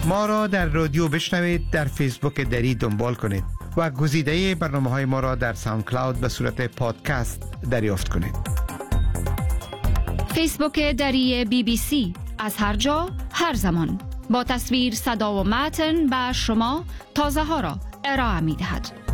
ما را در رادیو بشنوید، در فیسبوک دری دنبال کنید و گزیده برنامه‌های ما را در ساوند کلاود به صورت پادکست دریافت کنید. فیسبوک دری BBC، از هر جا هر زمان، با تصویر، صدا و متن به شما تازه ها را ارائه می دهد.